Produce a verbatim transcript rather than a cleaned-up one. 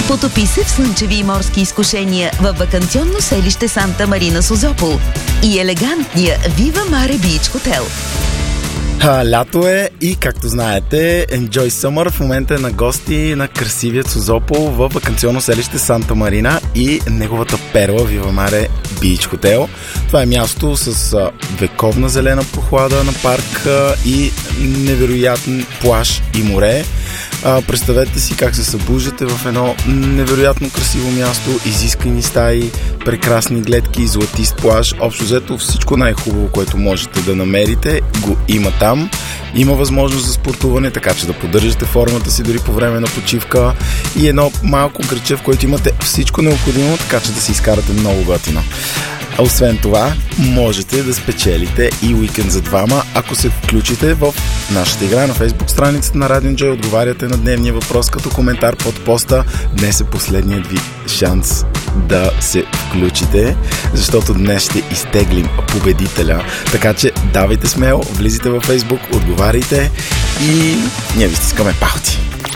Потопи се в слънчеви и морски изкушения във ваканционно селище Санта Марина Созопол и елегантния Viva Mare Beach Hotel. А, лято е и, както знаете, Enjoy Summer в момента е на гости на красивият Созопол в ваканционно селище Санта Марина и неговата перла Viva Mare Beach Hotel. Това е място с а, вековна зелена прохлада на парк а, и невероятен плаж и море. А, представете си как се събуждате в едно невероятно красиво място, изискани стаи, прекрасни гледки, златист плаж. Общо взето всичко най-хубаво, което можете да намерите, го има там. Има възможност за спортуване, така че да поддържате формата си дори по време на почивка и едно малко градче, в което имате всичко необходимо, така че да си изкарате много готино. Освен това, можете да спечелите и уикенд за двама, ако се включите в нашата игра на Facebook страницата на Radio Enjoy, отговаряте на дневния въпрос като коментар под поста. Днес е последният ви шанс да се включите, защото днес ще изтеглим победителя. Така че давайте смело, влизайте във Facebook, отговаряйте и ние ви стискаме палци.